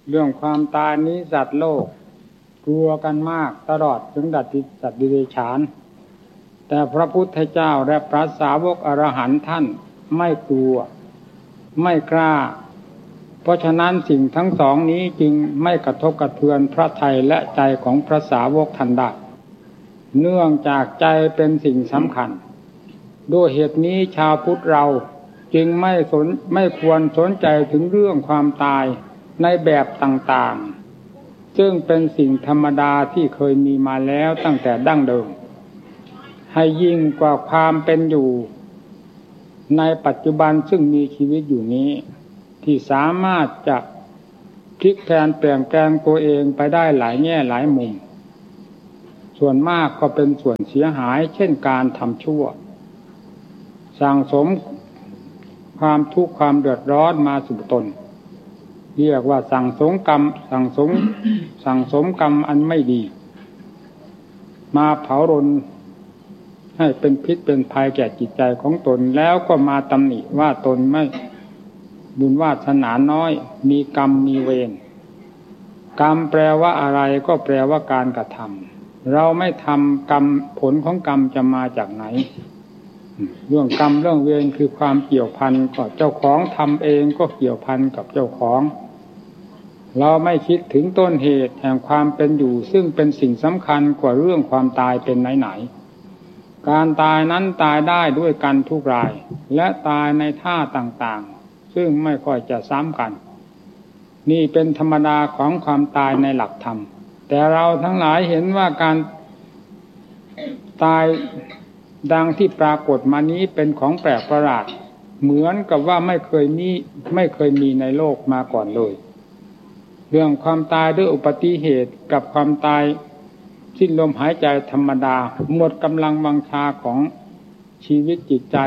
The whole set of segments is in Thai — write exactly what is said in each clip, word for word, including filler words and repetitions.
เรื่องความตายนี้สัตว์โลกกลัวกันมากตลอดถึงดัตติสัตว์ดิเรกชันแต่พระพุทธเจ้าและพระสาวกอรหันต์ท่านไม่กลัวไม่กล้าเพราะฉะนั้นสิ่งทั้งสองนี้จึงไม่กระทบกระเทือนพระทัยและใจของพระสาวกท่านได้เนื่องจากใจเป็นสิ่งสำคัญด้วยเหตุนี้ชาวพุทธเราจึงไม่สนไม่ควรสนใจถึงเรื่องความตายในแบบต่างๆซึ่งเป็นสิ่งธรรมดาที่เคยมีมาแล้วตั้งแต่ดั้งเดิมให้ยิ่งกว่าความเป็นอยู่ในปัจจุบันซึ่งมีชีวิตอยู่นี้ที่สามารถจะพลิกแปลงเปลี่ยนแปลงตัวเองไปได้หลายแง่หลายมุมส่วนมากก็เป็นส่วนเสียหายเช่นการทำชั่วสั่งสมความทุกข์ความเดือดร้อนมาสู่ตนเรียกว่าสั่งสมกรรมสั่งสมสั่งสมกรรมอันไม่ดีมาเผารนให้เป็นพิษเป็นภัยแก่จิตใจของตนแล้วก็มาตำหนิว่าตนไม่บุญวาสนาน้อยมีกรรมมีเวรกรรมแปลว่าอะไรก็แปลว่าการกระทำเราไม่ทำกรรมผลของกรรมจะมาจากไหนเรื่องกรรมเรื่องเวรคือความเกี่ยวพันก็เจ้าของทำเองก็เกี่ยวพันกับเจ้าของเราไม่คิดถึงต้นเหตุแห่งความเป็นอยู่ซึ่งเป็นสิ่งสำคัญกว่าเรื่องความตายเป็นไหนๆการตายนั้นตายได้ด้วยกันทุกรายและตายในท่าต่างๆซึ่งไม่ค่อยจะซ้ำกันนี่เป็นธรรมดาของความตายในหลักธรรมแต่เราทั้งหลายเห็นว่าการตายดังที่ปรากฏมานี้เป็นของแปลกประหลาดเหมือนกับว่าไม่เคยมีไม่เคยมีในโลกมาก่อนเลยเรื่องความตายด้วยอุบัติเหตุกับความตายสิ้นลมหายใจธรรมดาหมดกำลังวังชาของชีวิตจิตใจ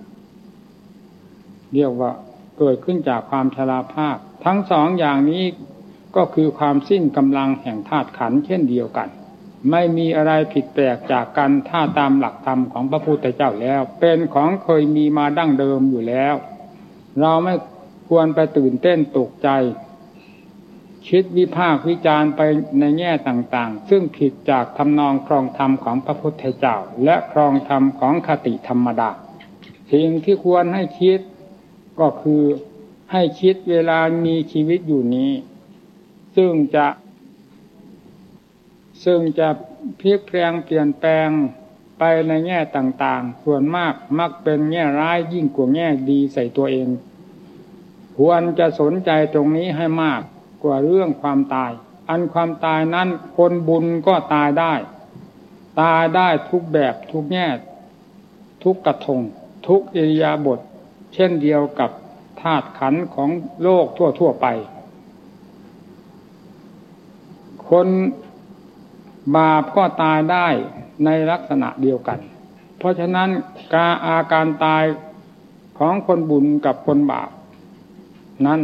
เรียกว่าเกิดขึ้นจากความชราภาพทั้งสองอย่างนี้ก็คือความสิ้นกำลังแห่งธาตุขันธ์เช่นเดียวกันไม่มีอะไรผิดแปลกจากกันถ้าตามหลักธรรมของพระพุทธเจ้าแล้วเป็นของเคยมีมาดั้งเดิมอยู่แล้วเราไม่ควรไปตื่นเต้นตกใจคิดวิพากษ์วิจารณ์ไปในแง่ต่างๆซึ่งผิดจากทำนองครองธรรมของพระพุทธเจ้าและครองธรรมของคติธรรมดาสิ่งที่ควรให้คิดก็คือให้คิดเวลามีชีวิตอยู่นี้ซึ่งจะซึ่งจะพลิกแปลงเปลี่ยนแปลงไปในแง่ต่างๆส่วนมากมักเป็นแง่ร้ายยิ่งกว่าแง่ดีใส่ตัวเองควรจะสนใจตรงนี้ให้มากกว่าเรื่องความตายอันความตายนั้นคนบุญก็ตายได้ตายได้ทุกแบบทุกแง่ทุกกระทงทุกอิริยาบถเช่นเดียวกับธาตุขันธ์ของโลกทั่วๆไปคนบาปก็ตายได้ในลักษณะเดียวกันเพราะฉะนั้นการอาการตายของคนบุญกับคนบาปนั้น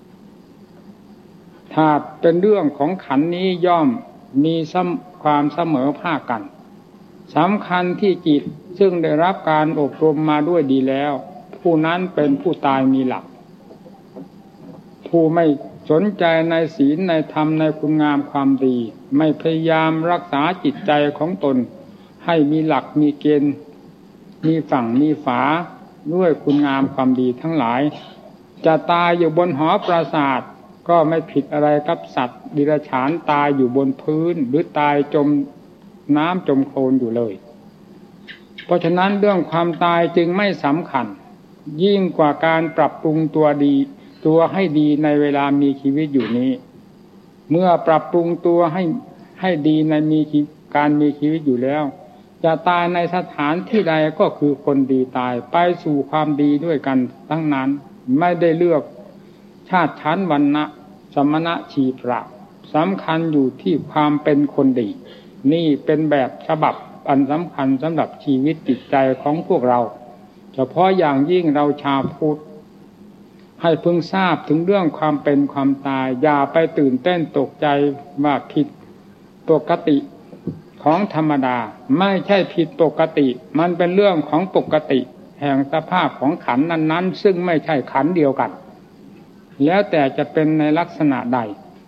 ถ้าเป็นเรื่องของขันธ์นี้ย่อมมีความเสมอภาคกันสำคัญที่จิตซึ่งได้รับการอบรมมาด้วยดีแล้วผู้นั้นเป็นผู้ตายมีหลักผู้ไม่สนใจในศีลในธรรมในคุณงามความดีไม่พยายามรักษาจิตใจของตนให้มีหลักมีเกณฑ์มีฝั่งมีฝาด้วยคุณงามความดีทั้งหลายจะตายอยู่บนหอปราสาทก็ไม่ผิดอะไรกับสัตว์ดิรัจฉานตายอยู่บนพื้นหรือตายจมน้ำจมโคลนอยู่เลยเพราะฉะนั้นเรื่องความตายจึงไม่สำคัญยิ่งกว่าการปรับปรุงตัวดีตัวให้ดีในเวลามีชีวิตอยู่นี้เมื่อปรับปรุงตัวให้ให้ดีในมีการมีชีวิตอยู่แล้วจะตายในสถานที่ใดก็คือคนดีตายไปสู่ความดีด้วยกันทั้งนั้นไม่ได้เลือกชาติชั้นวรรณะสมณะชีพระสำคัญอยู่ที่ความเป็นคนดีนี่เป็นแบบฉบับอันสำคัญสำหรับชีวิตจิตใจของพวกเราเฉพาะอย่างยิ่งเราชาวพุทธให้พึงทราบถึงเรื่องความเป็นความตายอย่าไปตื่นเต้นตกใจว่าผิดปกติของธรรมดาไม่ใช่ผิดปกติมันเป็นเรื่องของปกติแห่งสภาพของขันธ์นั้นๆซึ่งไม่ใช่ขันธ์เดียวกันแล้วแต่จะเป็นในลักษณะใด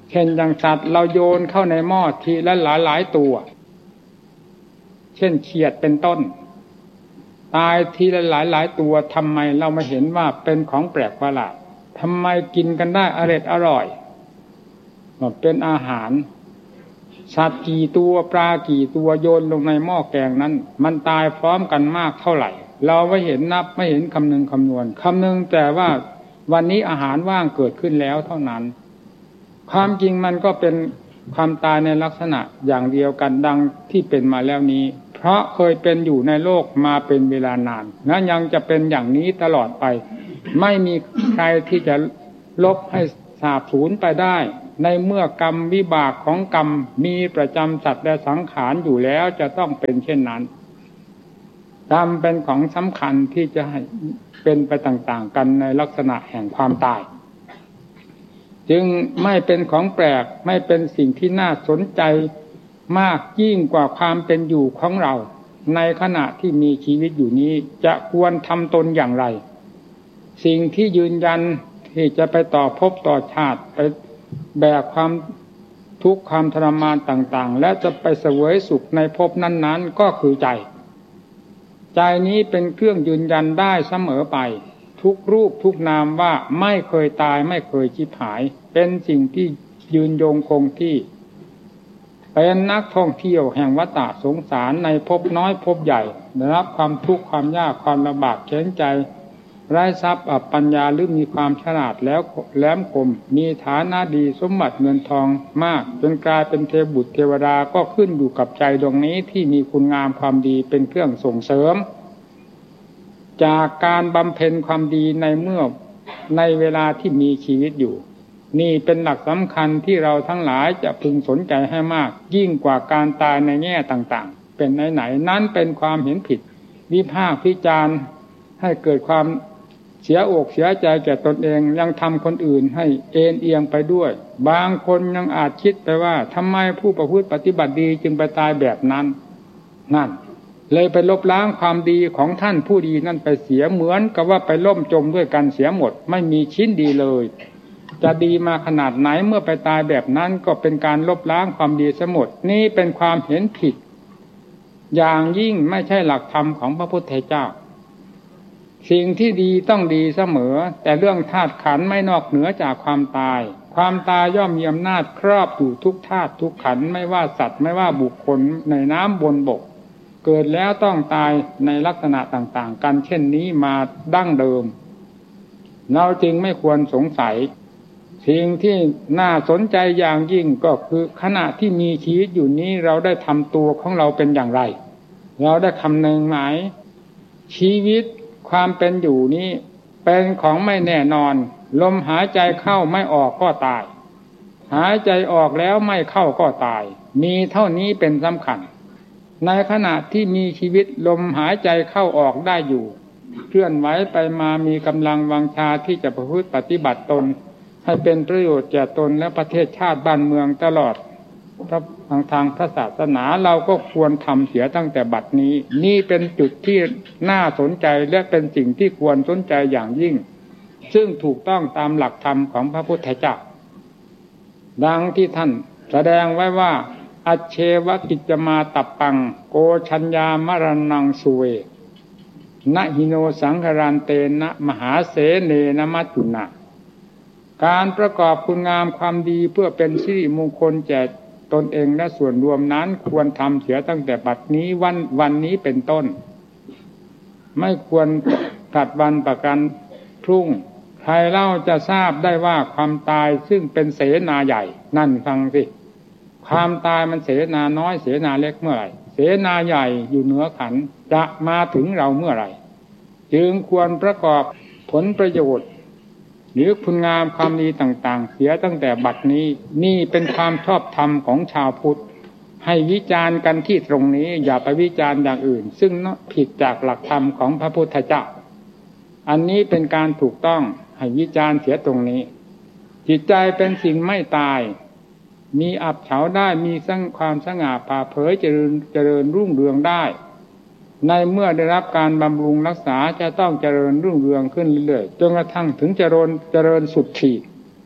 เช่นอย่างสัตว์เราโยนเข้าในหม้อทีละหลายหลายตัวเช่นเขียดเป็นต้นตายทีละหลายหลายตัวทำไมเราไม่เห็นว่าเป็นของแปลกประหลาดทำไมกินกันได้อร่อยอร่อยเป็นอาหารสัตว์กี่ตัวปลากี่ตัวโยนลงในหม้อแกงนั้นมันตายพร้อมกันมากเท่าไหร่เราไม่เห็นนับไม่เห็นคำนึงคำนวณคำนึงแต่ว่าวันนี้อาหารว่างเกิดขึ้นแล้วเท่านั้นความจริงมันก็เป็นความตายในลักษณะอย่างเดียวกันดังที่เป็นมาแล้วนี้เพราะเคยเป็นอยู่ในโลกมาเป็นเวลานานและยังจะเป็นอย่างนี้ตลอดไปไม่มีใครที่จะลบให้สาบสูญไปได้ในเมื่อกรรมวิบากของกรรมมีประจำสัตว์และสังขารอยู่แล้วจะต้องเป็นเช่นนั้นกรรมเป็นของสำคัญที่จะให้เป็นไปต่างๆกันในลักษณะแห่งความตายจึงไม่เป็นของแปลกไม่เป็นสิ่งที่น่าสนใจมากยิ่งกว่าความเป็นอยู่ของเราในขณะที่มีชีวิตอยู่นี้จะควรทำตนอย่างไรสิ่งที่ยืนยันที่จะไปต่อภพต่อชาติไปแบกความทุกข์ความทรมานต่างๆและจะไปเสวยสุขในภพนั้นๆก็คือใจใจนี้เป็นเครื่องยืนยันได้เสมอไปทุกรูปทุกนามว่าไม่เคยตายไม่เคยชิบหายเป็นสิ่งที่ยืนยงคงที่เป็นนักท่องเที่ยวแห่งวัฏสงสารในภพน้อยภพใหญ่ได้รับความทุกข์ความยากความลำบากเข็นใจไร้ทรัพย์อัปปัญญาหรือมีความฉลาดแล้วแหลมคมมีฐานะดีสมบัติเงินทองมากจนกลายเป็นเทพบุตรเทวดาก็ขึ้นอยู่กับใจดวงนี้ที่มีคุณงามความดีเป็นเครื่องส่งเสริมจากการบำเพ็ญความดีในเมื่อในเวลาที่มีชีวิตอยู่นี่เป็นหลักสำคัญที่เราทั้งหลายจะพึงสนใจให้มากยิ่งกว่าการตายในแง่ต่างๆเป็นไหนๆนั้นเป็นความเห็นผิดวิพากษ์วิจารณ์ให้เกิดความเสียอกเสียใจแก่ตนเองยังทำคนอื่นให้เอ็นเอียงไปด้วยบางคนยังอาจคิดไปว่าทำไมผู้ประพฤติปฏิบัติดีจึงไปตายแบบนั้นนั่นเลยไปลบล้างความดีของท่านผู้ดีนั่นไปเสียเหมือนกับว่าไปล่มจมด้วยกันเสียหมดไม่มีชิ้นดีเลยจะดีมาขนาดไหนเมื่อไปตายแบบนั้นก็เป็นการลบล้างความดีเสียหมดนี่เป็นความเห็นผิดอย่างยิ่งไม่ใช่หลักธรรมของพระพุทธเจ้าสิ่งที่ดีต้องดีเสมอแต่เรื่องธาตุขันธ์ไม่นอกเหนือจากความตายความตายย่อมมีอำนาจครอบอยู่ทุกธาตุทุกขันธ์ไม่ว่าสัตว์ไม่ว่าบุคคลในน้ำบนบกเกิดแล้วต้องตายในลักษณะต่างๆกันเช่นนี้มาดั้งเดิมเราจึงไม่ควรสงสัยสิ่งที่น่าสนใจอย่างยิ่งก็คือขณะที่มีชีวิตอยู่นี้เราได้ทำตัวของเราเป็นอย่างไรเราได้คำนึงไหมชีวิตความเป็นอยู่นี้เป็นของไม่แน่นอนลมหายใจเข้าไม่ออกก็ตายหายใจออกแล้วไม่เข้าก็ตายมีเท่านี้เป็นสำคัญในขณะที่มีชีวิตลมหายใจเข้าออกได้อยู่เคลื่อนไหวไปมามีกำลังวังชาที่จะประพฤติปฏิบัติตนให้เป็นประโยชน์แก่ตนและประเทศชาติบ้านเมืองตลอดทางทางพระศาสนาเราก็ควรทำเสียตั้งแต่บัดนี้นี่เป็นจุดที่น่าสนใจและเป็นสิ่งที่ควรสนใจอย่างยิ่งซึ่งถูกต้องตามหลักธรรมของพระพุทธเจ้าดังที่ท่านแสดงไว้ว่าอัจเชวกิจจมาตัปปังโกชัญญามรณังสุเวนะหิโนสังขารานเตนะมหาเสเนนะมัจจุนะการประกอบคุณงามความดีเพื่อเป็นสิริมงคลแก่ตนเองและส่วนรวมนั้นควรทำเสียตั้งแต่บัดนี้วันวันนี้เป็นต้นไม่ควรกัดวันประกันพรุ่งใครเล่าจะทราบได้ว่าความตายซึ่งเป็นเสนาใหญ่นั่นฟังสิความตายมันเสนาน้อยเสนาเล็กเมื่อไหร่เสนาใหญ่อยู่เหนือขันจะมาถึงเราเมื่อไหร่จึงควรประกอบผลประโยชน์หรือคุณงามความดีต่างๆเสียตั้งแต่บัดนี้นี่เป็นความชอบธรรมของชาวพุทธให้วิจารณ์กันที่ตรงนี้อย่าไปวิจารณ์อย่างอื่นซึ่งผิดจากหลักธรรมของพระพุทธเจ้าอันนี้เป็นการถูกต้องให้วิจารณ์เสียตรงนี้จิตใจเป็นสิ่งไม่ตายมีอับเฉาได้มีสังความสง่าผ่าเผยเจริญเจริญรุ่งเรืองได้ในเมื่อได้รับการบำรุงรักษาจะต้องเจริญรุ่งเรืองขึ้นเรื่อยๆจนกระทั่งถึงเจริญเจริญสุดขีด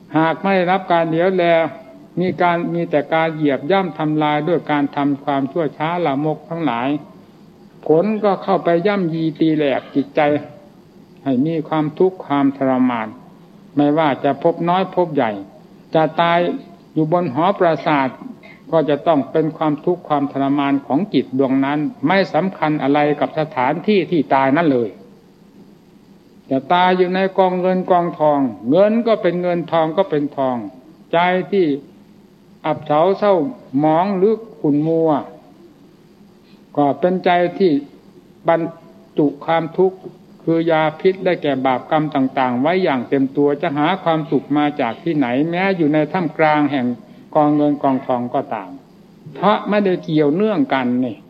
หากไม่รับการเดี๋ยวแลมีการมีแต่การเหยียบย่ำทำลายด้วยการทำความชั่วช้าละมกทั้งหลายผลก็เข้าไปย่ำยีตีแหลกจิตใจให้มีความทุกข์ความทรมานไม่ว่าจะพบน้อยพบใหญ่จะตายอยู่บนหอปราสาทก็จะต้องเป็นความทุกข์ความทรมานของจิตดวงนั้นไม่สำคัญอะไรกับสถานที่ที่ตายนั้นเลยจะตายอยู่ในกองเงินกองทองเงินก็เป็นเงินทองก็เป็นทองใจที่อับเฉาเศร้าหมองหรือขุ่นมัวก็เป็นใจที่บรรจุความทุกข์คือยาพิษได้แก่บาปกรรมต่างๆไว้อย่างเต็มตัวจะหาความสุขมาจากที่ไหนแม้อยู่ในท่ามกลางแห่งกองเงินกองทองก็ตามเพราะไม่ได้เกี่ยวเนื่องกันนี่